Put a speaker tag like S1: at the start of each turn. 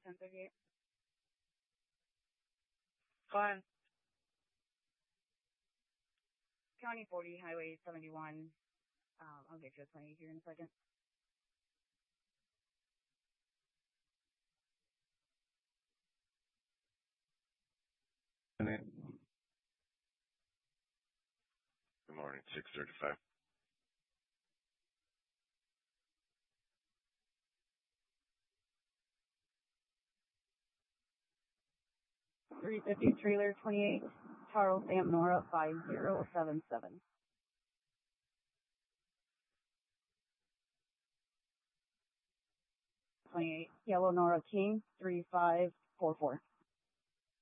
S1: 1038. Gone. County 40, Highway 71. I'll get you a 20 here in a second.
S2: Good morning, 635.
S1: .350 trailer 28, Charles Amp Nora 5077. 28, Yellow Nora King 3544.